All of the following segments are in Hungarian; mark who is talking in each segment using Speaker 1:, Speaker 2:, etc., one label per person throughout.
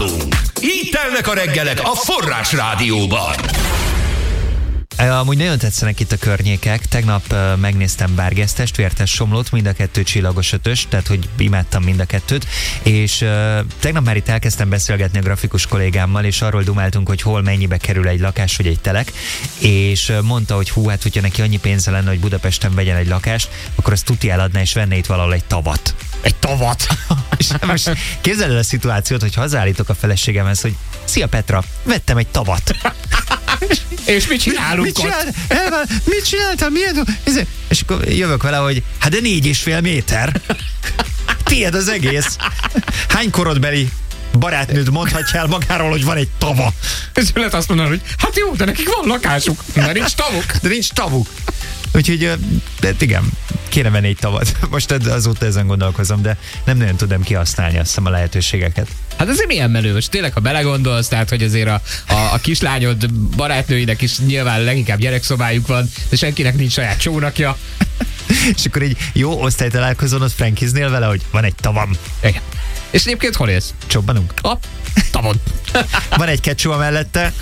Speaker 1: nálunk. Így telnek a reggelek a Forrás Rádióban.
Speaker 2: Amúgy nagyon tetszenek itt a környékek. Tegnap megnéztem Bárgesztest, Vértes Somlót, mind a kettő csillagos ötös, tehát hogy imádtam mind a kettőt, és tegnap már itt elkezdtem beszélgetni a grafikus kollégámmal, és arról dumáltunk, hogy hol mennyibe kerül egy lakás vagy egy telek, és mondta, hogy hú, hát hogyha neki annyi pénze lenne, hogy Budapesten vegyen egy lakást, akkor azt tuti eladná, és venne itt valahol egy tavat. Egy tavat! És most képzeld el a szituációt, hogy hazállítok a feleségemhez, hogy szia Petra, vettem egy tavat.
Speaker 3: És mit csinálunk
Speaker 2: Mit csináltam? Milyen? És akkor jövök vele, hogy hát de 4,5 méter. Tiéd az egész. Hány korodbeli barátnőd mondhatja el magáról, hogy van egy tava?
Speaker 3: És lehet azt mondani, hogy hát jó, de nekik van lakásuk, de nincs tavuk.
Speaker 2: De nincs tavuk. Úgyhogy, de igen, kéne venni egy tavat. Most azóta ezen gondolkozom, de nem nagyon tudom kihasználni azt hiszem a lehetőségeket.
Speaker 3: Hát azért milyen menő, most tényleg, ha belegondolsz, tehát, hogy azért a kislányod barátnőinek is nyilván leginkább gyerekszobájuk van, de senkinek nincs saját csónakja.
Speaker 2: És akkor egy jó osztálytalálkozón ott frankiznél vele, hogy van egy tavam.
Speaker 3: Igen. És egyébként hol élsz?
Speaker 2: Csobbanunk.
Speaker 3: Tavon.
Speaker 2: Van egy kecsó mellette.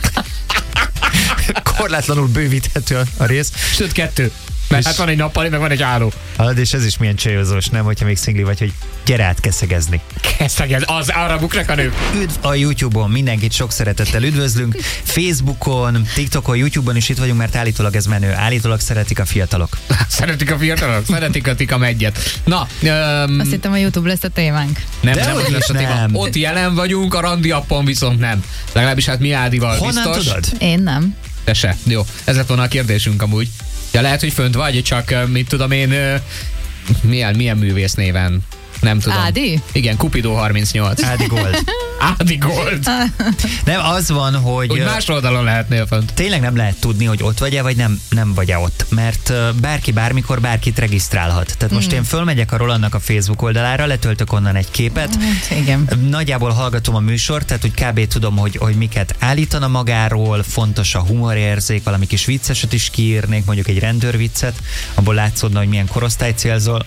Speaker 2: Korlátlanul bővíthető a rész.
Speaker 3: Sőt, 2. Mert hát van egy nappali, meg van egy álló.
Speaker 2: Hallod, és ez is milyen csajozós, nem? Hogyha még szingli vagy, hogy gyere át keszegezni.
Speaker 3: Keszegez, az arra buknak a nők.
Speaker 2: Üdv a YouTube-on, mindenkit sok szeretettel üdvözlünk. Facebookon, TikTokon, YouTube-on is itt vagyunk, mert állítólag ez menő. Állítólag szeretik a fiatalok.
Speaker 3: Szeretik a fiatalok? Szeretik a Tika Meggyet. Na,
Speaker 4: azt hittem, a YouTube lesz a témánk.
Speaker 3: Nem lesz a téma.
Speaker 2: nem.
Speaker 3: Ott jelen vagyunk, a randi appon viszont nem. Legalábbis hát mi Ádival
Speaker 2: honnan
Speaker 3: biztos.
Speaker 2: tudod?
Speaker 4: Én nem.
Speaker 3: Te se. Jó, ez lett volna a kérdésünk amúgy. Ja, lehet, hogy fönt vagy, csak mit tudom én, milyen művész néven? Nem tudom.
Speaker 4: Ádi?
Speaker 3: Igen, Cupido 38.
Speaker 2: Ádi Gold.
Speaker 3: Ádi Gold.
Speaker 2: Nem, az van, hogy...
Speaker 3: Úgy más oldalon lehetnél fönt.
Speaker 2: Tényleg nem lehet tudni, hogy ott vagy-e, vagy nem vagy-e ott. Mert bárki bármikor bárkit regisztrálhat. Tehát most én fölmegyek a Rolandnak a Facebook oldalára, letöltök onnan egy képet.
Speaker 4: Igen.
Speaker 2: Nagyjából hallgatom a műsort, tehát úgy kb. Tudom, hogy miket állítana magáról, fontos a humorérzék, valami kis vicceset is kiírnék, mondjuk egy rendőrviccet, abból látszódna, hogy milyen korosztály célzol.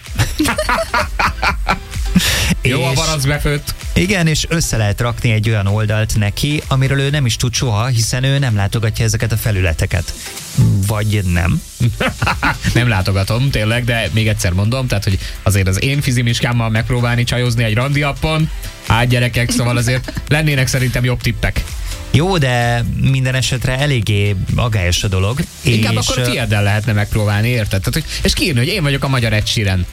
Speaker 3: Jó, a barack befőtt.
Speaker 2: Igen, és össze lehet rakni egy olyan oldalt neki, amiről ő nem is tud soha, hiszen ő nem látogatja ezeket a felületeket. Vagy nem?
Speaker 3: Nem látogatom, tényleg, de még egyszer mondom, tehát, hogy azért az én fizimiskámmal megpróbálni csajozni egy randi appon, hát gyerekek, szóval azért lennének szerintem jobb tippek.
Speaker 2: Jó, de minden esetre eléggé agályos a dolog.
Speaker 3: Inkább
Speaker 2: és
Speaker 3: akkor a tiéddel lehetne megpróbálni, érted? Tehát, és kiírni, hogy én vagyok a magyar Ed Sheeran.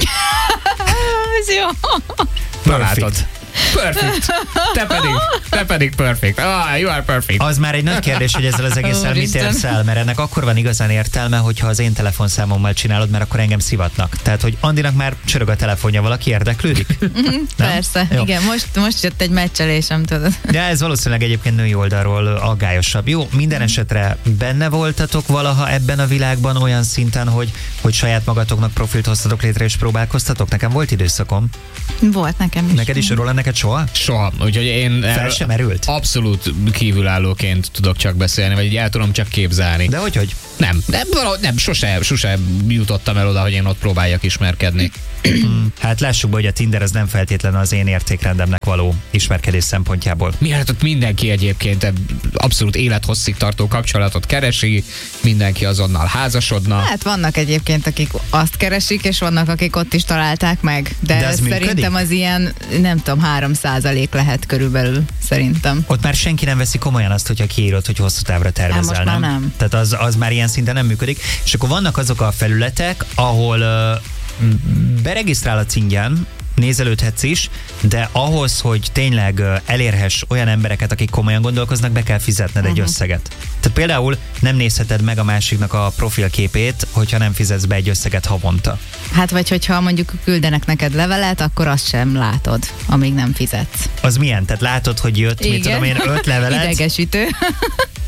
Speaker 4: Ez jó.
Speaker 3: Na látod. Perfect. Te pedig perfect. You are perfect.
Speaker 2: Az már egy nagy kérdés, hogy ezzel az egésszel mit érsz el, mert ennek akkor van igazán értelme, hogyha az én telefonszámommal csinálod, mert akkor engem szivatnak. Tehát, hogy Andinak már csörög a telefonja, valaki érdeklődik?
Speaker 4: Persze,
Speaker 2: jó.
Speaker 4: igen, most jött egy meccselésem, tudod.
Speaker 2: De ez valószínűleg egyébként női oldalról aggályosabb. Jó, minden esetre benne voltatok valaha ebben a világban olyan szinten, hogy saját magatoknak profilt hoztatok létre és próbálkoztatok? Nekem volt időszakom.
Speaker 4: Volt nekem is.
Speaker 2: Neked is róla, neked soha?
Speaker 3: Soha. Úgyhogy én
Speaker 2: Fel sem merült?
Speaker 3: abszolút kívülállóként tudok csak beszélni, vagy így el tudom csak képzelni.
Speaker 2: De hogy?
Speaker 3: Nem, sose jutottam el oda, hogy én ott próbáljak ismerkedni.
Speaker 2: Hát lássuk be, hogy a Tinder az nem feltétlenül az én értékrendemnek való ismerkedés szempontjából.
Speaker 3: Miért ott mindenki egyébként abszolút élethosszig tartó kapcsolatot keresi, mindenki azonnal házasodna.
Speaker 4: Hát vannak egyébként, akik azt keresik, és vannak, akik ott is találták meg. De
Speaker 2: ez
Speaker 4: szerintem
Speaker 2: működik?
Speaker 4: az ilyen, nem tudom, 3% lehet körülbelül, szerintem.
Speaker 2: Ott már senki nem veszi komolyan azt, hogyha kiírod, hogy hosszú távra tervezel,
Speaker 4: most már nem.
Speaker 2: Tehát az már ilyen szinten nem működik. És akkor vannak azok a felületek, ahol beregisztrálhatsz ingyen, nézelődhetsz is, de ahhoz, hogy tényleg elérhess olyan embereket, akik komolyan gondolkoznak, be kell fizetned egy összeget. Tehát például nem nézheted meg a másiknak a profilképét, hogyha nem fizetsz be egy összeget havonta.
Speaker 4: Hát vagy hogyha mondjuk küldenek neked levelet, akkor azt sem látod, amíg nem fizetsz.
Speaker 2: Az milyen? Tehát látod, hogy jött, mit tudom én, 5 levelet,
Speaker 4: Idegesítő.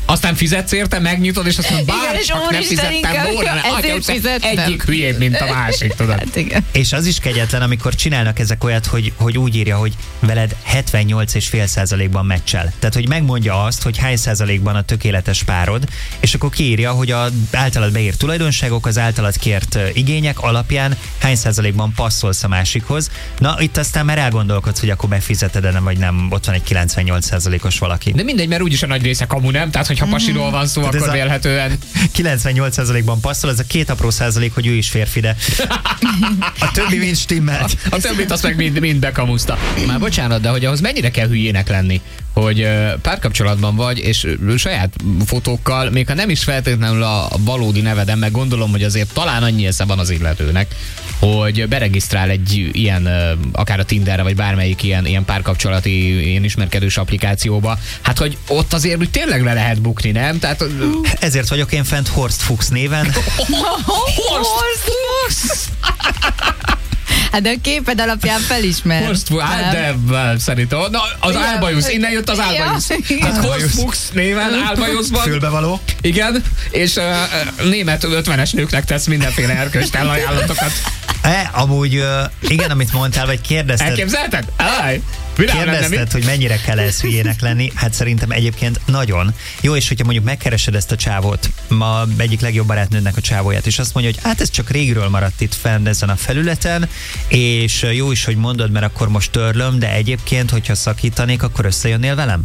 Speaker 3: Aztán fizetsz érte, megnyitod, és azt mondod,
Speaker 4: Igen, és
Speaker 3: bár csak nem
Speaker 4: úristen,
Speaker 3: fizettem
Speaker 4: inkább
Speaker 3: volna,
Speaker 4: ezért fizettem.
Speaker 3: egyik hülyébb, mint a másik, tudod.
Speaker 4: Hát igen.
Speaker 2: És az is kegyetlen, amikor csinálnak ezek olyat, hogy úgy írja, hogy veled 78,5%-ban meccsel. Tehát, hogy megmondja azt, hogy hány százalékban a tökéletes párod, és akkor kiírja, hogy az általad beírt tulajdonságok, az általad kért igények alapján hány százalékban passzolsz a másikhoz. Na, itt aztán már elgondolkodsz, hogy akkor befizeted-e, nem, vagy nem. Ott van egy 98%-os valaki.
Speaker 3: De mindegy, mert úgyis a nagy része kamu, nem? Tehát, hogyha pasiról van szó,
Speaker 2: Tehát
Speaker 3: akkor
Speaker 2: ez a-
Speaker 3: vélhetően.
Speaker 2: 98%-ban passzol, ez a 2 apró százalék, hogy ő is férfi, de a többi mind stimmelt.
Speaker 3: A többit azt meg mind bekamuszta. Már bocsánat, de hogy ahhoz mennyire kell hülyének lenni, hogy párkapcsolatban vagy, és saját fotókkal, még ha nem is feltétlenül a valódi neveden, meg gondolom, hogy azért talán annyi esze van az illetőnek, hogy beregisztrál egy ilyen, akár a Tinderre, vagy bármelyik ilyen párkapcsolati, ilyen ismerkedős applikációba, hát hogy ott azért úgy tényleg le lehet bukni, nem? Tehát...
Speaker 2: Ezért vagyok én fent Horst Fuchs néven.
Speaker 4: Horst Fuchs! Hát de a képed alapján felismer.
Speaker 3: Horst Fuchs, hát de szerintem, na, az
Speaker 4: Ja.
Speaker 3: álbajusz, innen jött az álbajusz.
Speaker 4: Ja.
Speaker 3: Hát Horst Fuchs néven álbajuszban.
Speaker 2: Fülbevaló.
Speaker 3: Igen, és német 50-es nőknek tesz mindenféle erkölcstelen ajánlatokat.
Speaker 2: Amúgy igen, amit mondtál, vagy kérdezted.
Speaker 3: Elképzelted?
Speaker 2: Kérdezted, hogy mennyire kell ez hülyének lenni. Hát szerintem egyébként nagyon. Jó, és hogyha mondjuk megkeresed ezt a csávót, ma egyik legjobb barátnődnek a csávóját, és azt mondja, hogy hát ez csak régről maradt itt fenn ezen a felületen, és jó is, hogy mondod, mert akkor most törlöm, de egyébként, hogyha szakítanék, akkor összejönnél velem?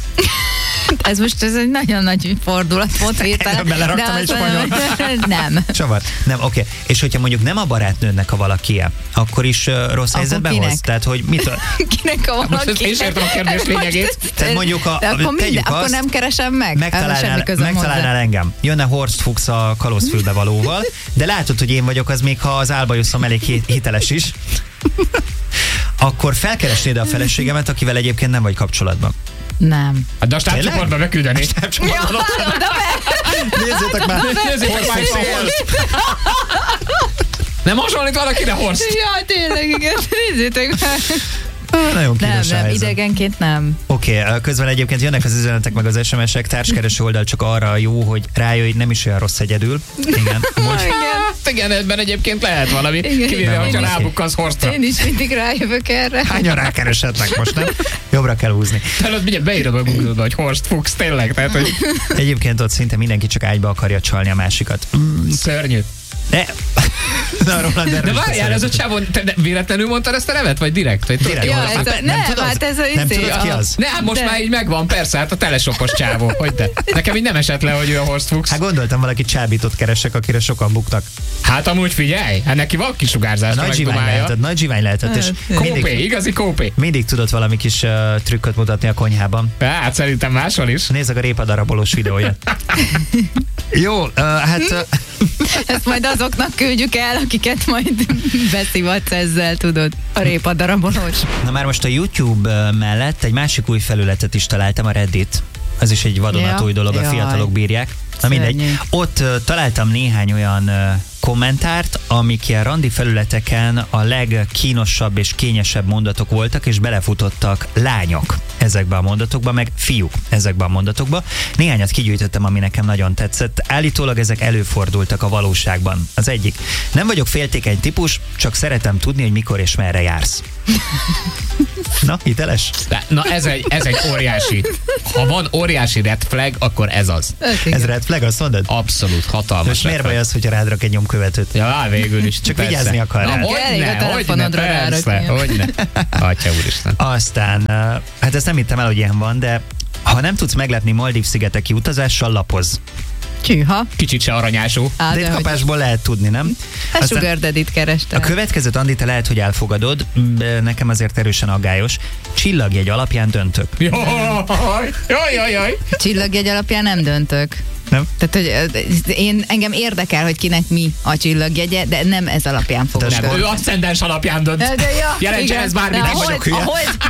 Speaker 4: Ez egy nagyon nagy fordulat volt hirtelen.
Speaker 2: Beleraktam
Speaker 4: de
Speaker 2: egy
Speaker 4: azt mondom,
Speaker 2: spanyol.
Speaker 4: Nem.
Speaker 2: Csavar. Nem, oké. És hogyha mondjuk nem a barátnődnek a valakie, akkor is rossz helyzetbe
Speaker 4: kinek?
Speaker 2: hoz? Tehát, hogy mit...
Speaker 4: Kinek a
Speaker 3: Most
Speaker 4: valaki?
Speaker 3: én is értem a kérdés lényegét.
Speaker 2: Tehát mondjuk
Speaker 4: De akkor,
Speaker 2: tegyük
Speaker 4: akkor
Speaker 2: azt,
Speaker 4: nem keresem meg?
Speaker 2: megtalálnál engem. Jönne Horst Fuchs a kalózfülbevalóval, de látod, hogy én vagyok, az még ha az álbajuszom elég hiteles is, akkor felkeresnéd a feleségemet, akivel egyébként nem vagy kapcsolatban.
Speaker 4: Nem.
Speaker 3: De a stábcsoportba beküldeni.
Speaker 2: Nézzétek már!
Speaker 3: Nézzétek már, nem hasonlít valakire, Horst?
Speaker 4: Ja, tényleg, igen. Nézzétek meg.
Speaker 2: Nagyon kínos a
Speaker 4: Nem,
Speaker 2: helyzet.
Speaker 4: idegenként nem.
Speaker 2: Oké, közben egyébként jönnek az üzenetek meg az SMS-ek, társkereső oldal csak arra jó, hogy rájöjj, nem is olyan rossz egyedül. Igen.
Speaker 3: Igen, ebben egyébként lehet valami. Kivéve,
Speaker 2: Nem,
Speaker 3: hogyha
Speaker 2: oké.
Speaker 3: rábukkansz Horstra.
Speaker 4: Én is mindig rájövök erre.
Speaker 2: Hányan rákeresetnek most, nem? Jobbra kell húzni.
Speaker 3: Tehát ott mindjárt beírom a Google-ba, hogy Horst Fuchs, tényleg. Tehát, hogy
Speaker 2: Egyébként ott szinte mindenki csak ágyba akarja csalni a másikat.
Speaker 3: szörnyű.
Speaker 2: De... Na, Roland,
Speaker 3: De várjál, ez a csávon, te véletlenül mondtad ezt a nevet, vagy direkt? Vagy
Speaker 2: Direkt.
Speaker 4: Ja,
Speaker 2: Hát
Speaker 4: ez a,
Speaker 2: nem
Speaker 4: nem,
Speaker 2: tudod?
Speaker 4: hát ez a
Speaker 2: Nem
Speaker 4: izé,
Speaker 2: tudod, ki az?
Speaker 3: Ne, hát most
Speaker 4: De.
Speaker 3: már így megvan, persze, hát a telesopos csávó, hogy de. Nekem így nem esett le, hogy ő a Horst Fuchs.
Speaker 2: Hát gondoltam, valaki csábítót keresek, akire sokan buktak.
Speaker 3: Hát amúgy figyelj, hát neki van kisugárzást,
Speaker 2: Nagy zsivány lehetett, és
Speaker 3: Kópé,
Speaker 2: mindig,
Speaker 3: igazi kópé.
Speaker 2: mindig tudott valami kis trükköt mutatni a konyhában.
Speaker 3: Hát szerintem máshol is.
Speaker 2: Nézzük a répadarabolós videóját. Jó, hát
Speaker 4: Ezt majd azoknak küldjük el, akiket majd beszivatsz ezzel, tudod, a répadarabolós.
Speaker 2: na már most a YouTube mellett egy másik új felületet is találtam, a Reddit. Az is egy vadonatúj
Speaker 4: Ja,
Speaker 2: dolog, a
Speaker 4: jaj.
Speaker 2: fiatalok bírják. Na mindegy.
Speaker 4: Szörnyű.
Speaker 2: Ott találtam néhány olyan kommentárt, amik ilyen randi felületeken a legkínosabb és kényesebb mondatok voltak, és belefutottak lányok ezekbe a mondatokba, meg fiúk ezekbe a mondatokba. Néhányat kigyűjtöttem, ami nekem nagyon tetszett. Állítólag ezek előfordultak a valóságban. Az egyik. Nem vagyok féltékeny típus, csak szeretem tudni, hogy mikor és merre jársz. Na, hiteles?
Speaker 3: Na ez egy óriási. Ha van óriási red flag, akkor ez az.
Speaker 2: Ez red flag, azt mondod?
Speaker 3: Abszolút hatalmas.
Speaker 2: Most miért
Speaker 3: red flag.
Speaker 2: baj az, hogyha rád rak egy nyomkövetőt?
Speaker 3: Ja, végül is.
Speaker 2: Csak
Speaker 3: persze.
Speaker 2: vigyázni akar
Speaker 3: Na,
Speaker 2: rá.
Speaker 4: Elég a
Speaker 3: hogyne,
Speaker 4: telefonodra
Speaker 3: persze,
Speaker 4: rárakni.
Speaker 3: hogyne. Atya úristen.
Speaker 2: Aztán, hát ezt nem hittem el, hogy ilyen van, de ha nem tudsz meglepni Maldív-szigeteki utazással, lapozz.
Speaker 4: Csűha.
Speaker 3: Kicsit se aranyású.
Speaker 4: Á,
Speaker 2: De egy
Speaker 4: de hogy
Speaker 2: kapásból lehet tudni, nem?
Speaker 4: a
Speaker 2: Aztán
Speaker 4: Sugar Daddy-t kerestem.
Speaker 2: a következőt, Andi, te lehet, hogy elfogadod, de nekem azért erősen aggályos. Csillagjegy alapján döntök.
Speaker 3: Jaj.
Speaker 4: Csillagjegy alapján nem döntök.
Speaker 2: Nem?
Speaker 4: Tehát, hogy engem érdekel, hogy kinek mi a csilllagjegye, de nem ez alapján fogok
Speaker 2: Tehát
Speaker 3: Nem, ő
Speaker 4: dönteni.
Speaker 3: aszcendens alapján dönt.
Speaker 4: De ja,
Speaker 3: Jelentsen
Speaker 4: igen.
Speaker 3: ez bármit,
Speaker 4: De
Speaker 3: nem vagyok hülye.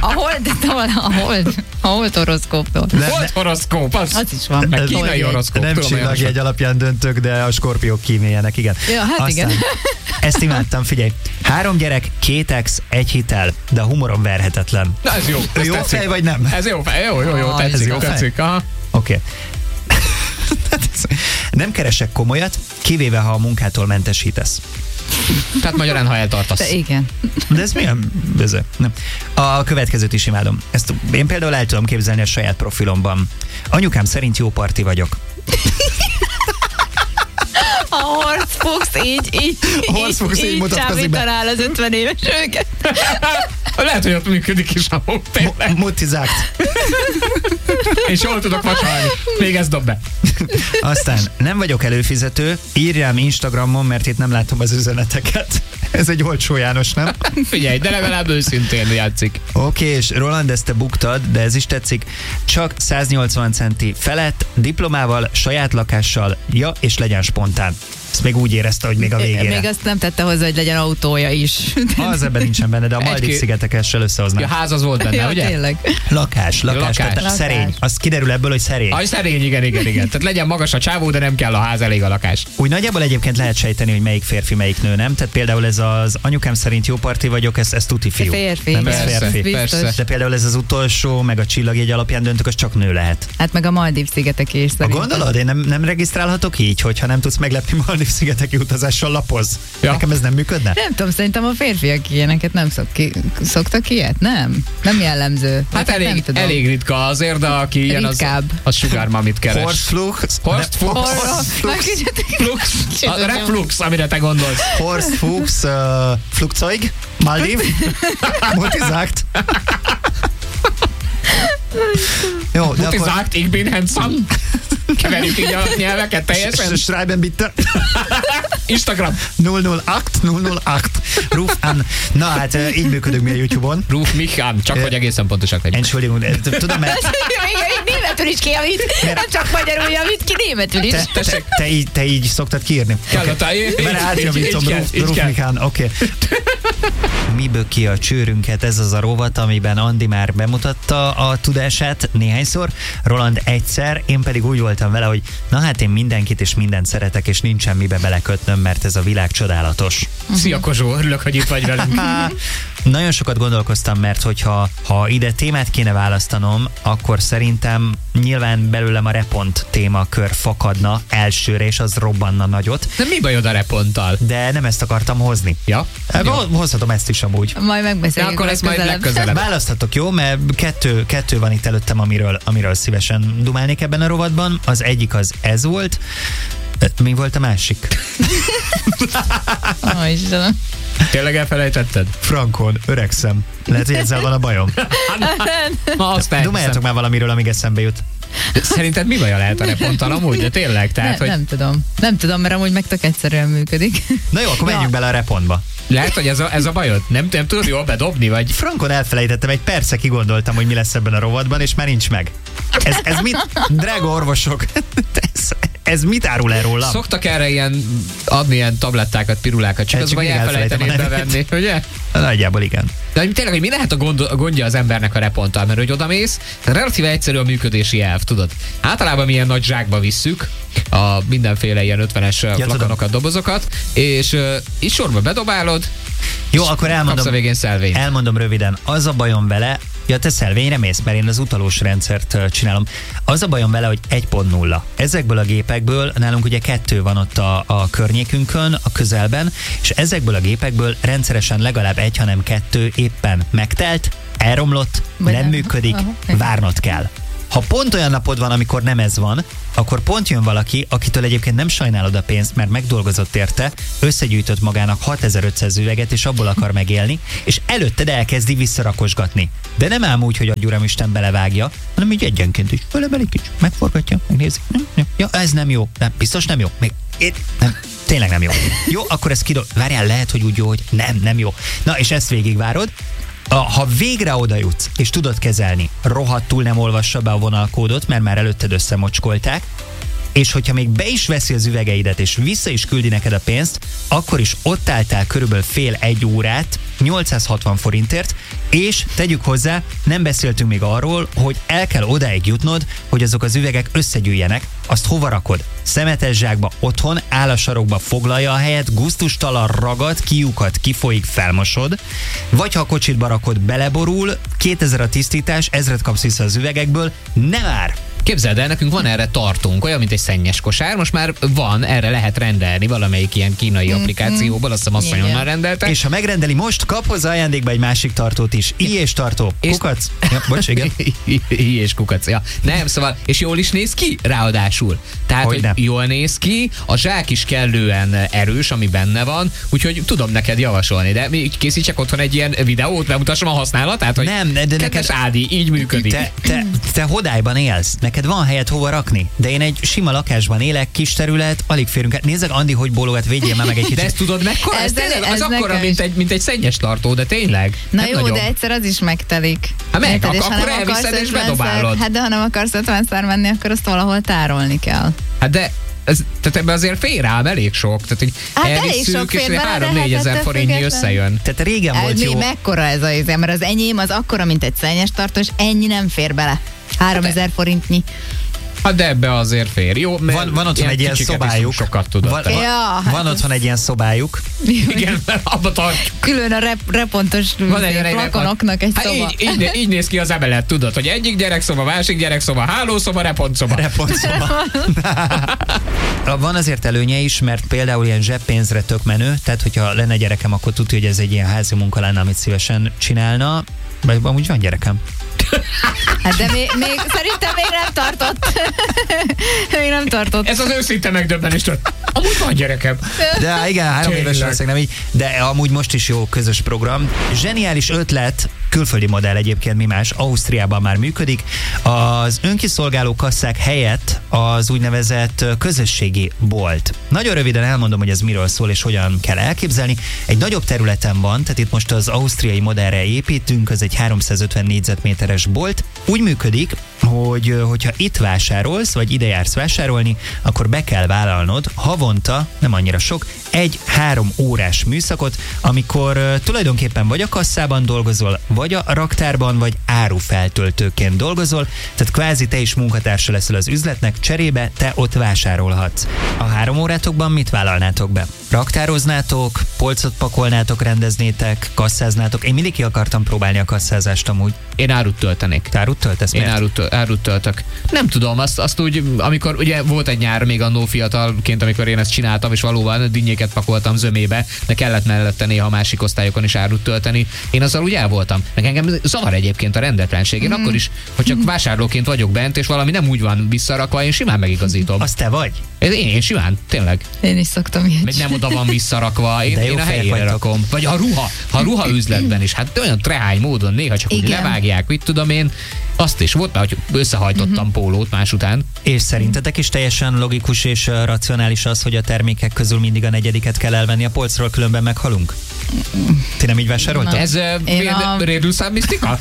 Speaker 4: a hold horoszkóptól.
Speaker 3: Volt horoszkóp, az
Speaker 4: Az is van.
Speaker 3: Meg
Speaker 2: Ez-
Speaker 3: kínai
Speaker 4: Holdjegy.
Speaker 3: horoszkóp.
Speaker 2: Nem
Speaker 3: tudom,
Speaker 2: csillagjegy alapján döntök, de a skorpiók kíméljenek, igen.
Speaker 4: Ja, hát igen.
Speaker 2: Ezt imádtam, figyelj. 3 gyerek, 2 ex, 1 hitel, de a humorom verhetetlen.
Speaker 3: Na ez jó.
Speaker 2: Ő
Speaker 3: ez
Speaker 2: jó
Speaker 3: tetszik.
Speaker 2: fej, vagy nem?
Speaker 3: Ez jó fej, jó,
Speaker 4: Ah,
Speaker 3: tetszik,
Speaker 2: ez jó fej?
Speaker 3: tetszik. Aha.
Speaker 2: Oké. Nem keresek komolyat, kivéve ha a munkától mentesítesz.
Speaker 3: Tehát magyarán, ha eltartasz.
Speaker 4: De igen.
Speaker 2: De ez milyen? Nem. A következőt is imádom. Ezt én például el tudom képzelni a saját profilomban. Anyukám szerint jó parti vagyok.
Speaker 4: A Horst Fuchs így
Speaker 2: mutatkozik be.
Speaker 4: csábítanál az 50 éves őket.
Speaker 3: Lehet, hogy ott működik is a tényleg.
Speaker 2: Mutizákt.
Speaker 3: És jól tudok vacsalni. Még ezt dob be.
Speaker 2: Aztán nem vagyok előfizető, írjám Instagramon, mert itt nem látom az üzeneteket. Ez egy olcsó János, nem?
Speaker 3: Figyelj, de legalább őszintén játszik.
Speaker 2: Oké, és Roland, ezt te buktad, de ez is tetszik. Csak 180 centi felett, diplomával, saját lakással, ja, és legyen spontán. Ezt még úgy érezte, hogy még a végére.
Speaker 4: Még azt nem tette hozzá, hogy legyen autója is.
Speaker 2: Az ebben nincsen benne, de a Maldív-szigetekkel összehoznak.
Speaker 3: A ház az volt benne,
Speaker 4: Ja,
Speaker 3: ugye?
Speaker 4: tényleg.
Speaker 2: Lakás. Tehát
Speaker 4: Lakás.
Speaker 2: szerény. Az kiderül ebből, hogy szerény.
Speaker 3: Aj, szerény, igen. Tehát legyen magas a csávó, de nem kell a ház, elég a lakás.
Speaker 2: Úgy nagyjából egyébként lehet sejteni, hogy melyik férfi, melyik nő, nem? Tehát például ez az anyukám szerint jó parti vagyok, ez tuti fiú.
Speaker 4: Férfi.
Speaker 2: Nem, ez
Speaker 3: Persze,
Speaker 2: férfi.
Speaker 3: persze.
Speaker 4: Biztos.
Speaker 2: De például ez az utolsó, meg a csillagjegy alapján döntök, az csak nő lehet.
Speaker 4: Hát meg a Maldív-szigetek is
Speaker 2: A
Speaker 4: szerintem.
Speaker 2: gondolod, én nem regisztrálhatok így, hogyha nem tudsz meglepni Maldív-szigeteki utazással lapoz?
Speaker 3: Ja.
Speaker 2: Nekem ez nem működne?
Speaker 4: Nem tudom, szerintem a férfiak ilyeneket nem szoktak ilyet, nem? Nem jellemző.
Speaker 3: Hát
Speaker 4: nem
Speaker 3: elég,
Speaker 4: tudom.
Speaker 3: elég ritka azért, de aki ilyen,
Speaker 4: Ritkább.
Speaker 3: az Sugar Mamit keres.
Speaker 2: Horst
Speaker 3: Horst Fuchs. Flux. A reflux, amire te gondolsz.
Speaker 2: Horst Fuchs, Flugzeug, Maldív, Mutizákt. Jó, de akkor...
Speaker 3: Mutizákt, ich bin handsome. Keverjük így a nyelveket teljesen.
Speaker 2: Schreiben bitte.
Speaker 3: Instagram.
Speaker 2: 008. Ruf an. Na hát így működünk mi a YouTube-on.
Speaker 3: Ruf mich an, csak hogy egészen pontosak legyünk.
Speaker 2: Entschuldigung, tudom, mert
Speaker 4: Még németül is kijavít, nem csak magyarul javít ki, németül is.
Speaker 2: te így szoktad kiírni.
Speaker 3: Kell a táj.
Speaker 2: Mert átjavítom, Ruf Mikán, oké. Miből ki a csőrünket, ez az a rovat, amiben Andi már bemutatta a tudását néhányszor, Roland egyszer, én pedig úgy voltam vele, hogy na hát én mindenkit és mindent szeretek, és nincsen mibe belekötnöm, mert ez a világ csodálatos.
Speaker 3: Szia Kozsó, örülök, hogy itt vagy velünk.
Speaker 2: Nagyon sokat gondolkoztam, mert hogyha ide témát kéne választanom, akkor szerintem nyilván belőlem a repont témakör fakadna elsőre, és az robbanna nagyot,
Speaker 3: De mi bajod a reponttal?
Speaker 2: de nem ezt akartam hozni.
Speaker 3: Ja?
Speaker 2: Hozhatom ezt is amúgy.
Speaker 4: Majd
Speaker 3: De
Speaker 4: megbeszéljük
Speaker 3: akkor ezt majd legközelebb.
Speaker 2: Választhatok, jó? Mert kettő van itt előttem, amiről szívesen dumálnék ebben a rovatban. Az egyik az ez volt. Mi volt a másik?
Speaker 4: Ó, Istenem.
Speaker 3: Tényleg elfelejtetted?
Speaker 2: Frankon, öregszem. Lehet, hogy ezzel van a bajom.
Speaker 3: Ma azt
Speaker 2: Dumáljatok
Speaker 3: elhiszem.
Speaker 2: már valamiről, amíg eszembe jut.
Speaker 3: Szerinted mi baja lehet a reponttal amúgy? De tényleg? Tehát, hogy
Speaker 4: Nem tudom. Nem tudom, mert amúgy meg tök egyszerűen működik.
Speaker 2: Na jó, akkor menjünk bele a repontba.
Speaker 3: lehet, hogy ez a bajod? Nem tudod jól bedobni, vagy?
Speaker 2: Frankon elfelejtettem, egy perce kigondoltam, hogy mi lesz ebben a rovatban, és már nincs meg. Ez mit? Drága orvosok, ez mit árul el rólam?
Speaker 3: Szoktak erre adni ilyen tablettákat, pirulákat, csak
Speaker 2: Hát
Speaker 3: az
Speaker 2: csak
Speaker 3: vagy
Speaker 2: mindig
Speaker 3: elfelejteni
Speaker 2: elfelejtem a
Speaker 3: bevenni, ugye?
Speaker 2: Nagyjából igen.
Speaker 3: De hogy tényleg, hogy mi lehet a gondja az embernek a reponttal? Mert hogy odamész, relatíve egyszerű a működési elv, tudod. Általában milyen nagy zsákba visszük a mindenféle ilyen 50-es flakanokat, dobozokat, és így sorba bedobálod,
Speaker 2: Jó, akkor
Speaker 3: kapsz a végén szelvényt.
Speaker 2: elmondom röviden. Az a bajom vele, ja, te szelvényre mész, mert én az utalós rendszert csinálom. Az a bajom vele, hogy 1.0. Ezekből a gépekből, nálunk ugye 2 van ott a környékünkön, a közelben, és ezekből a gépekből rendszeresen legalább 1, hanem 2 éppen megtelt, elromlott,
Speaker 4: Vagy
Speaker 2: nem
Speaker 4: nem.
Speaker 2: működik,
Speaker 4: Aha.
Speaker 2: várnod kell. Ha pont olyan napod van, amikor nem ez van, akkor pont jön valaki, akitől egyébként nem sajnálod a pénzt, mert megdolgozott érte, összegyűjtött magának 6500 üveget, és abból akar megélni, és előtted elkezdi visszarakosgatni. De nem ám úgy, hogy a Uramisten belevágja, hanem így egyenként is fölemelik is, megforgatja, megnézi. Nem. Ja, ez nem jó. Nem, biztos nem jó. Még nem. Tényleg nem jó. Jó, akkor ezt várjál, lehet, hogy úgy jó, hogy nem jó. Na, és ezt végigvárod. Ha végre oda jutsz, és tudod kezelni, rohadtul nem olvassa be a vonalkódot, mert már előtted összemocskolták, és hogyha még be is veszi az üvegeidet, és vissza is küldi neked a pénzt, akkor is ott álltál körülbelül fél egy órát, 860 forintért, és tegyük hozzá, nem beszéltünk még arról, hogy el kell odáig jutnod, hogy azok az üvegek összegyűjjenek, azt hova rakod? Szemetes zsákba otthon, áll a sarokba, foglalja a helyet, gusztustalan ragad, kiukat, kifolyik, felmosod, vagy ha a kocsitba rakod, beleborul, 2000 a tisztítás, 1000 kapsz vissza az üvegekből, nem ár!
Speaker 3: Képzeld el, nekünk van erre tartónk, olyan, mint egy szennyes kosár, most már van, erre lehet rendelni valamelyik ilyen kínai applikációból, azt hiszem asszony onnan rendelte.
Speaker 2: És ha megrendeli most, kap hozzá ajándékba egy másik tartót is. És tartó. Kukac. Ja, bocs, igen.
Speaker 3: És kukac. Ja. Nem, szóval, és jól is néz ki, ráadásul. Tehát, hogy jól néz ki, a zsák is kellően erős, ami benne van, úgyhogy tudom neked javasolni, de készítsek otthon egy ilyen videót, bemutassam a használatát, hogy
Speaker 2: nem, de
Speaker 3: kedves Ádi, így működik.
Speaker 2: Te Hodályban élsz, neked van helyet hova rakni, de én egy sima lakásban élek, kis terület, alig férünk. Nézzek, Andi, hogy bólogat, védjél már meg egy kicsit.
Speaker 3: De ezt tudod mekkora? Ez akkora, mint egy szennyes tartó, de tényleg.
Speaker 4: Na jó, de egyszer az is megtelik.
Speaker 3: Hát akkor elviszed és bedobálod.
Speaker 4: Hát de ha nem akarsz 50-szer menni, akkor azt valahol tárolni kell.
Speaker 3: Hát de tehát ebben azért fér ám elég sok. Tehát, hogy elvisszük, és 3-4 ezer forintnyi összejön.
Speaker 2: Tehát régen volt jó.
Speaker 4: Mekkora ez az izé, mert az enyém az akkora, mint egy szennyes tartó, és ennyi nem fér bele. 3000 forintnyi.
Speaker 3: Hát de ebbe azért fér. Jó,
Speaker 2: van otthon egy ilyen szobájuk.
Speaker 3: Sokat tudod.
Speaker 2: Van otthon egy ilyen szobájuk.
Speaker 3: Igen, abba tartjuk.
Speaker 4: Külön a repontos plakonoknak egy szoba.
Speaker 3: Így néz ki az emelet, tudod, hogy egyik gyerekszoba, másik gyerekszoba, hálószoba, repontszoba.
Speaker 2: Van azért előnye is, mert például ilyen zseppénzre tök menő, tehát hogyha lenne gyerekem, akkor tudja, hogy ez egy ilyen házi munka lenne, amit szívesen csinálna. Vagy amúgy van gyerekem.
Speaker 4: Hát de még szerintem még nem tartott. Még nem tartott.
Speaker 3: Ez az őszinte megdöbbenés. Amúgy van gyerekem.
Speaker 2: De igen, 3 éves leszek, nem így. De amúgy most is jó közös program. Zseniális ötlet, külföldi modell egyébként, mi más, Ausztriában már működik. Az önkiszolgáló kasszák helyett az úgynevezett közösségi bolt. Nagyon röviden elmondom, hogy ez miről szól és hogyan kell elképzelni. Egy nagyobb területen van, tehát itt most az ausztriai modellre építünk, az egy 350 négyzetméteres bolt. Úgy működik, hogyha itt vásárolsz, vagy ide jársz vásárolni, akkor be kell vállalnod havonta, nem annyira sok, 1-3 órás műszakot, amikor tulajdonképpen vagy a kasszában dolgozol, vagy a raktárban, vagy árufeltöltőként dolgozol, tehát kvázi te is munkatársa leszel az üzletnek, cserébe te ott vásárolhatsz. A 3 órátokban mit vállalnátok be? Raktároznátok, polcot pakolnátok, rendeznétek, kasszáznátok. Én mindig ki akartam próbálni a kasszázást amúgy.
Speaker 3: Én árut töltenék.
Speaker 2: Te árut töltesz?
Speaker 3: Én árut töltök. Nem tudom, azt úgy, amikor ugye volt egy nyár még annó fiatalként, amikor én ezt csináltam, és valóban dinnyéket pakoltam zömébe, de kellett mellette néha másik osztályokon is árut tölteni. Én azzal úgy el voltam. Engem zavar egyébként a rendetlenség. Én akkor is, hogy csak vásárlóként vagyok bent, és valami nem úgy van visszarakva, én simán megigazítom.
Speaker 2: Az te vagy?
Speaker 3: Én simán, tényleg.
Speaker 4: Én is szoktam ilyet.
Speaker 3: Meg nem oda van visszarakva, én a helyére rakom. Vagy a ruha üzletben is, hát olyan trehány módon néha csak úgy levágják, mit tudom én. Azt is volt, mert hogy összehajtottam pólót más után.
Speaker 2: És szerintetek is teljesen logikus és racionális az, hogy a termékek közül mindig a negyediket kell elvenni a polcról, különben meghalunk? Ti nem így vásároltok?
Speaker 3: Ez rédülszám misztika?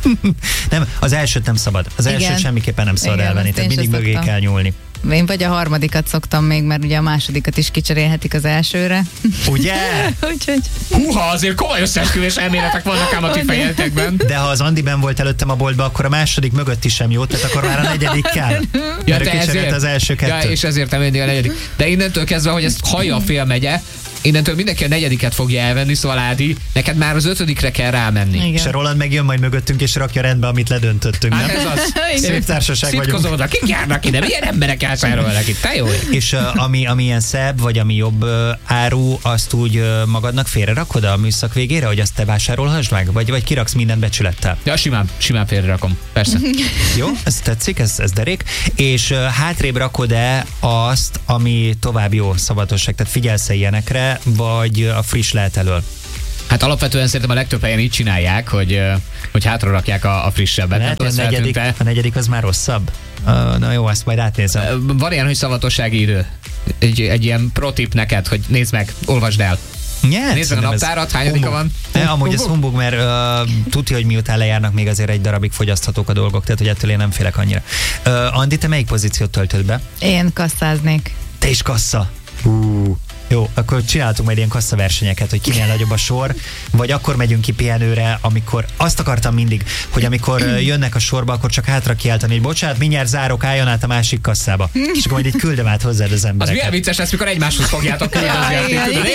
Speaker 2: Nem, az elsőt nem szabad. Az elsőt semmiképpen nem szabad elvenni, tehát mindig mögé kell nyúlni.
Speaker 4: Én vagy a harmadikat szoktam még, mert ugye a másodikat is kicserélhetik az elsőre.
Speaker 2: Ugye?
Speaker 4: Úgyhogy...
Speaker 3: Húha, azért komoly összeesküvés elméletek vannak ám a ti fejetekben.
Speaker 2: De ha az Andiben volt előttem a boltba, akkor a második mögött is sem jó, tehát akkor már a negyedik kell.
Speaker 3: Ja, te ezért,
Speaker 2: az első 2.
Speaker 3: Ja, és ezért nem mindig a negyedik. De innentől kezdve, hogy ezt hallja a félmegye, innentől mindenki a negyediket fogja elvenni, szóval Ádi, neked már az 5-re kell rámenni.
Speaker 2: Igen. És a Roland megjön majd mögöttünk, és rakja rendbe, amit ledöntöttünk,
Speaker 3: hát
Speaker 2: nem?
Speaker 3: Ez az.
Speaker 2: Szép társaság vagyunk.
Speaker 3: Kik járnak ide? Milyen emberek vásárolnak itt? Te jó.
Speaker 2: És ami ilyen szebb, vagy ami jobb áru, azt úgy magadnak félre rakod a műszak végére, hogy azt te vásárolhassd meg? Vagy kiraksz mindent becsülettel?
Speaker 3: Ja, simán félre rakom. Persze.
Speaker 2: Jó, ez tetszik, ez derék. És hátrébb rakod-e azt, ami tovább jó szabadosság? Tehát figyelsz ilyenekre, vagy a friss lehet elől?
Speaker 3: Hát alapvetően szerintem a legtöbb helyen így csinálják, hogy hátra rakják a frissebbet.
Speaker 2: Lehet, a negyedik az már rosszabb? Na jó, azt majd átnézem.
Speaker 3: Van ilyen, hogy szavatossági idő. Egy ilyen pro tip neked, hogy nézd meg, olvasd el. Nézd meg a naptárat, hányadika van?
Speaker 2: Amúgy ez humbug, mert tudja, hogy miután lejárnak, még azért egy darabig fogyaszthatók a dolgok, tehát hogy ettől én nem félek annyira. Andi, te melyik pozíciót töltöd be?
Speaker 4: Én kasszáznék.
Speaker 2: Te is kassa? Jó, akkor csináltunk majd ilyen kasszaversenyeket, hogy kinél nagyobb a sor, vagy akkor megyünk ki pihenőre, amikor azt akartam mindig, hogy amikor jönnek a sorba, akkor csak hátra kiáltani, hogy bocsánat, mindjárt zárok, álljon át a másik kasszába. És akkor majd így küldöm át hozzád az
Speaker 3: Az
Speaker 2: embereket.
Speaker 3: milyen vicces lesz, mikor egymáshoz fogjátok kérdezni.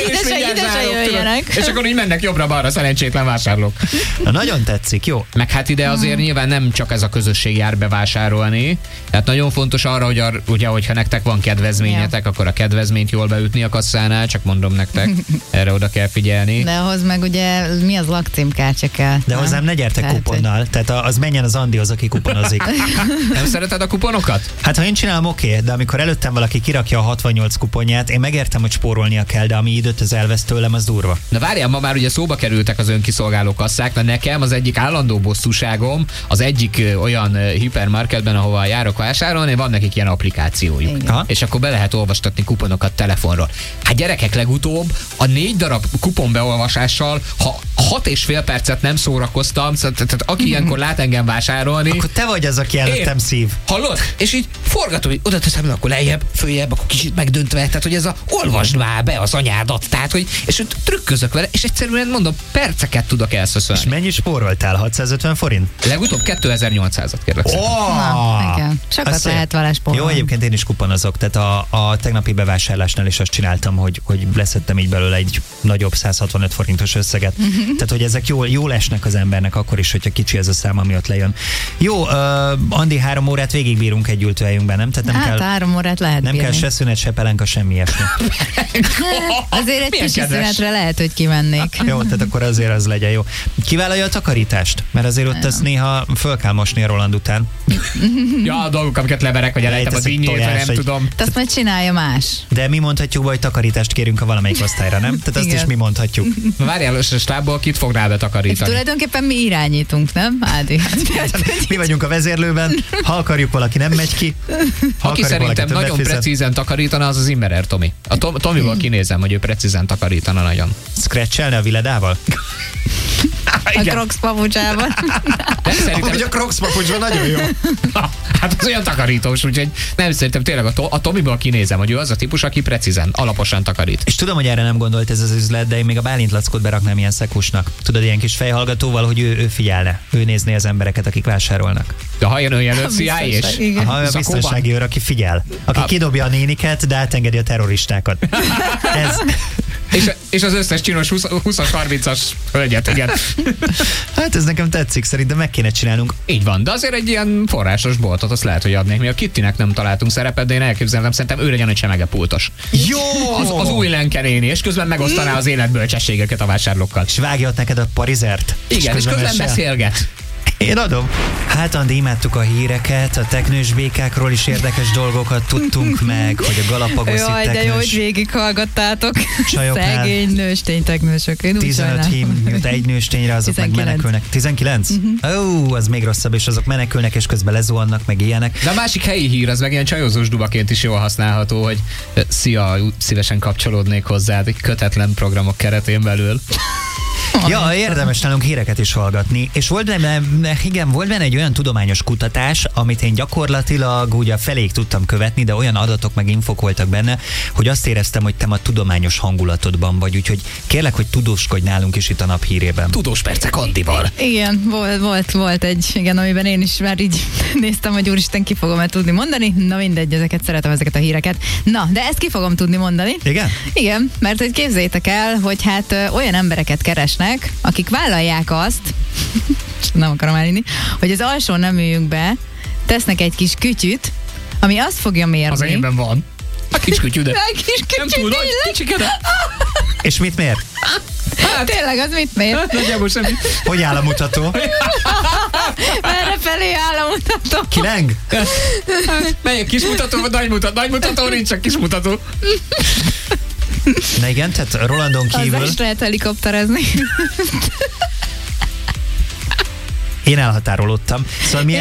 Speaker 3: És akkor így mennek jobbra-balra szerencsétlen vásárlók.
Speaker 2: Na, nagyon tetszik, jó.
Speaker 3: Meg hát ide azért nyilván nem csak ez a közösség jár bevásárolni, tehát nagyon fontos arra, hogy ugye, hogyha nektek van kedvezményetek, akkor a kedvezményt jól beütni a kasszánál, csak mondom nektek, erre oda kell figyelni.
Speaker 4: De ahhoz meg ugye mi az lakcímkártya kell.
Speaker 2: De
Speaker 4: nem?
Speaker 2: hozzám ne gyertek
Speaker 4: Tehát,
Speaker 2: kuponnal, tehát az menjen az Andihoz, aki kuponozik.
Speaker 3: Nem szereted a kuponokat?
Speaker 2: Hát ha én csinálom, oké, de amikor előttem valaki kirakja a 68 kuponját, én megértem, hogy spórolnia kell, de ami időt az elvesz tőlem, az durva.
Speaker 3: Na várjál, ma már ugye szóba kerültek az önkiszolgáló kasszák, de nekem az egyik állandó bosszúságom, az egyik olyan hipermarketben, ahova járok vásárolni, van nekik ilyen applikációjuk.
Speaker 2: Aha.
Speaker 3: És akkor be lehet olvastatni kuponokat telefonról. Hát gyerekek, legutóbb a 4 darab kuponbeolvasással, ha 6,5 percet nem szórakoztam, tehát aki ilyenkor lát engem vásárolni,
Speaker 2: Akkor te vagy az, aki előttem szív.
Speaker 3: hallod? És így forgatom, hogy oda teszem, le, akkor lejjebb, följebb, akkor kicsit megdöntve, tehát hogy ez a olvasd már be az anyádat, tehát hogy, és trükközök vele, és egyszerűen mondom, perceket tudok elszöszölni.
Speaker 2: És mennyi spóroltál? 650 forint?
Speaker 3: Legutóbb 2800-at kérlek szépen.
Speaker 4: Na, igen. Sokat
Speaker 2: Azt
Speaker 4: lehet vele spórolni.
Speaker 2: Jó, egyébként én is kuponozok, tehát a tegnapi bevásárlásnál is azt csináltam, hogy leszettem így belőle egy nagyobb 165 forintos összeget. Tehát, hogy ezek jól esnek az embernek, akkor is, hogyha kicsi ez a szám, ami ott lejön. Jó, Andi, 3 órát végigbírunk egy ültőhelyünkben, nem? Tehát nem
Speaker 4: Hát
Speaker 2: kell,
Speaker 4: 3 órát lehet
Speaker 2: nem
Speaker 4: bírni.
Speaker 2: kell se szünet, se pelenka, semmi ilyesmi.
Speaker 4: Azért egy
Speaker 3: Milyen
Speaker 4: kis
Speaker 3: kedves.
Speaker 4: szünetre lehet, hogy kimennék.
Speaker 2: Jó, tehát akkor azért az legyen jó. Kivállalja a takarítást? Mert azért ott ezt néha föl kell mosni a Roland után.
Speaker 3: Ja, a dolgok, amiket leverek, vagy elejtem az
Speaker 2: Rejtesz egy
Speaker 3: ínyét, vagy
Speaker 2: tojás,
Speaker 3: nem
Speaker 2: egy-
Speaker 3: tudom.
Speaker 4: Azt majd csinálja más.
Speaker 2: De mi mondhatjuk, hogy takarítást kérünk a valamelyik osztályra, nem? Tehát azt
Speaker 4: Igen.
Speaker 2: is mi mondhatjuk.
Speaker 3: Na várjál, a stábból kit fog rá betakarítani?
Speaker 4: Tulajdonképpen mi irányítunk, nem, Ádi?
Speaker 2: Mi vagyunk a vezérlőben, ha akarjuk, valaki nem megy ki. Ha
Speaker 3: Aki
Speaker 2: akarjuk,
Speaker 3: szerintem
Speaker 2: valaki többet
Speaker 3: nagyon
Speaker 2: fizet.
Speaker 3: precízen takarítana, az az Immerer Tomi. A Tomiból kinézem, hogy ő precízen takarítana nagyon.
Speaker 2: Scratchelne a Viledával?
Speaker 4: A Crocs papucsában.
Speaker 3: De szerintem,
Speaker 2: Ahogy a Crocs papucsban nagyon jó.
Speaker 3: hát az olyan takarítós, úgyhogy nem, szerintem tényleg a Tomiból kinézem, hogy ő az a típus, aki precízen, alaposan takarít.
Speaker 2: És tudom, hogy erre nem gondolt ez az üzlet, de én még a Bálint Lackot beraknám ilyen szekusnak. Tudod, ilyen kis fejhallgatóval, hogy ő figyelne. Ő nézné az embereket, akik vásárolnak.
Speaker 3: De ha jön olyan CIA és
Speaker 4: biztonság, igen.
Speaker 2: Aha, a
Speaker 3: Szakóban?
Speaker 2: biztonsági őr, aki figyel. Aki kidobja a néniket, de átengedi a terroristákat. Ez,
Speaker 3: és az összes csinos 20-as, 30-as hölgyet, igen.
Speaker 2: hát ez nekem tetszik, szerintem meg kéne csinálnunk.
Speaker 3: Így van, de azért egy ilyen forrásos boltot azt lehet, hogy adnék. Mi a Kittinek nem találtunk szerepet, de én elképzelem, szerintem ő legyen egy csemegepultos.
Speaker 2: Jó!
Speaker 3: Az új Lenke néni, és közben megosztaná az életbölcsességeket a vásárlókkal.
Speaker 2: És vágja ott neked a parizert.
Speaker 3: Igen, és közben
Speaker 2: mesel.
Speaker 3: beszélget.
Speaker 2: Én adom. Hát, Andi, imádtuk a híreket, a teknős békákról is érdekes dolgokat tudtunk meg, hogy a galapagoszi
Speaker 4: Jaj, de jó, hogy
Speaker 2: teknős
Speaker 4: végighallgattátok.
Speaker 2: Csajoknál.
Speaker 4: Szegény nőstény teknősök. Én úgy
Speaker 2: 15
Speaker 4: sajnálom.
Speaker 2: hím jut egy nőstényre, azok
Speaker 4: 19.
Speaker 2: meg menekülnek. 19? Ó, az még rosszabb, és azok menekülnek, és közben lezuhannak, meg ilyenek.
Speaker 3: De a másik helyi hír, az meg ilyen csajozós dubaként is jól használható, hogy szia, szívesen kapcsolódnék hozzád egy kötetlen programok keretén belül.
Speaker 2: Ja, érdemes nálunk híreket is hallgatni, és volt benne egy olyan tudományos kutatás, amit én gyakorlatilag ugye feléig tudtam követni, de olyan adatok meg infok voltak benne, hogy azt éreztem, hogy te a tudományos hangulatodban vagy, úgyhogy kérlek, hogy tudóskodj nálunk is itt a nap hírében.
Speaker 3: Tudós percek Andival.
Speaker 4: Igen, volt egy, igen, amiben én is már így néztem, hogy úristen, ki fogom-e tudni mondani. Na mindegy, szeretem ezeket a híreket. Na, de ezt ki fogom tudni mondani.
Speaker 2: Igen?
Speaker 4: Igen, mert hogy képzeljétek el, hogy hát olyan embereket keresnek, akik vállalják azt, nem akarom elinni, hogy az alsó neműjünkbe tesznek egy kis kütyüt, ami azt fogja mérni.
Speaker 3: Az enyémben van. A kis kütyű, de
Speaker 4: A kis
Speaker 3: nem
Speaker 4: kütyű,
Speaker 3: túl nagy,
Speaker 4: tényleg?
Speaker 3: kicsike, de
Speaker 2: És mit mér?
Speaker 4: Tényleg, az mit mér?
Speaker 3: nagyjából semmi.
Speaker 2: Hogy áll a mutató?
Speaker 4: Merre felé áll a mutató?
Speaker 2: Kileng?
Speaker 3: Melyik kismutató, vagy nagymutató? Nagymutató nincs, csak kismutató.
Speaker 2: Na igen, tehát Rolandon kívül
Speaker 4: Azzal is lehet helikopterezni.
Speaker 2: én elhatárolódtam. Szóval mi